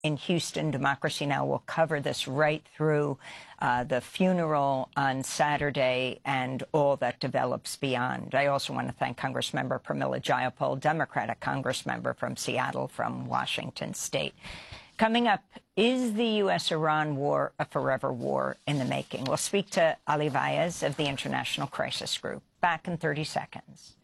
in Houston. Democracy Now! Will cover this right through the funeral on Saturday and all that develops beyond. I also want to thank Congressmember Pramila Jayapal, Democratic Congressmember from Seattle, from Washington State. Coming up, is the U.S.-Iran war a forever war in the making? We'll speak to Ali Vaez of the International Crisis Group. Back in 30 seconds.